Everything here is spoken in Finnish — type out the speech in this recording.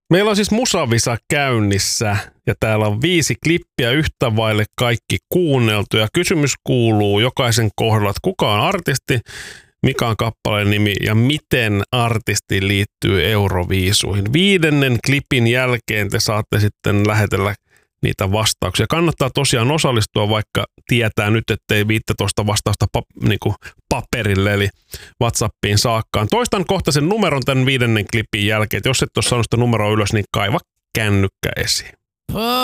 Meillä on siis Musavisa käynnissä ja täällä on 5 klippiä yhtä vaille kaikki kuunneltu. Ja kysymys kuuluu jokaisen kohdalla, että kuka on artisti, mikä on kappaleen nimi ja miten artisti liittyy Euroviisuihin. 5. klipin jälkeen te saatte sitten lähetellä niitä vastauksia. Kannattaa tosiaan osallistua, vaikka tietää nyt, ettei 15 vastausta paperille, eli WhatsAppiin saakkaan. Toistan kohta sen numeron tämän 5. klipin jälkeen. Jos et ole saanut sitä numeroa ylös, niin kaiva kännykkä esiin.